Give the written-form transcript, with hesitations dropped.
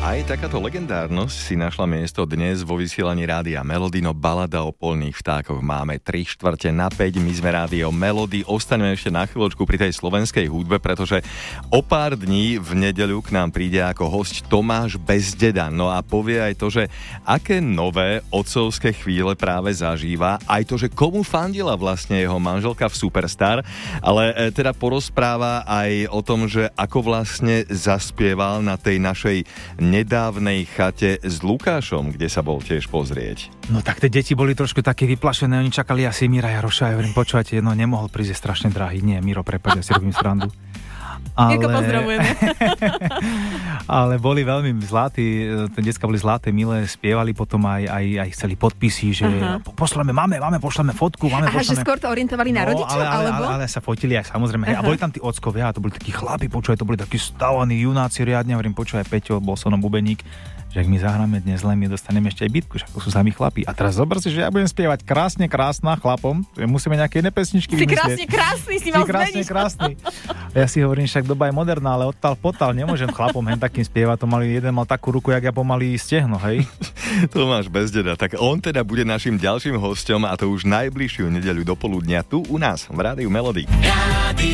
Aj takáto legendárnosť si našla miesto dnes vo vysielaní Rádia Melody, no balada o poľných vtákoch máme 3/4 my sme Rádio Melody, ostaňme ešte na chvíľočku pri tej slovenskej hudbe, pretože o pár dní v nedeľu k nám príde ako hosť Tomáš Bezdeda, no a povie aj to, že aké nové otcovské chvíle práve zažíva, aj to, že komu fandila vlastne jeho manželka v Superstar, ale teda porozpráva aj o tom, že ako vlastne zaspieval na tej našej nedávnej chate s Lukášom, kde sa bol tiež pozrieť. No tak tie deti boli trošku také vyplašené, oni čakali asi Míra Jaroša, ja hovorím, počúvajte, no nemohol prísť, je strašne drahý. Nie, Miro, prepáč, ja si robím srandu. Ako pozdravujeme. Ale boli veľmi zlatí, tie decká boli zlaté, milé, spievali potom aj chceli podpisy, že pošleme fotku, Aha, že skôr to orientovali na rodičov, alebo? Ale sa fotili aj samozrejme. A boli tam tí ockovia, a to boli takí chlapi, počúvaj, to boli takí stavaní junáci riadne, hovorím, počúvaj, Peťo, bol som bubeník, že ak my zahráme dnes len, my dostaneme ešte aj bitku, že to sú sami chlapi. A teraz zober si, že ja budem spievať krásna chlapom, musíme nejaké iné pesničky vymyslieť. Si krásny, si mal zmeniť. Krásny. A ja si hovorím, však doba je moderná, ale odtal potal, nemôžem chlapom hen takým spievať, to jeden mal takú ruku, jak ja pomaly stehno, hej. Tomáš Bezdeda, tak on teda bude našim ďalším hosťom a to už najbližšiu nedeľu do poludnia tu u nás v Rádiu Melody.